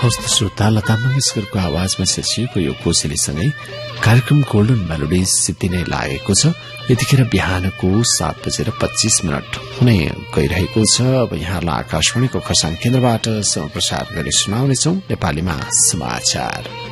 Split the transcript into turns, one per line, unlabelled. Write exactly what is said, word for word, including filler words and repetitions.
हौस् त श्रोता, लता मंगेशकरको आवाजमा सजिएको यो कोसेलीसँगै कार्यक्रम गोल्डन मेलोडिज सिद्धिनै लागेको छ। यतिखेर बिहानको सात बजेर पच्चीस मिनट हुने गइरहेको छ। अब यहाँलाई आकाशवाणीको खरसाङ केन्द्रबाट प्रसार गरी सुनाउनेछौ नेपालीमा समाचार।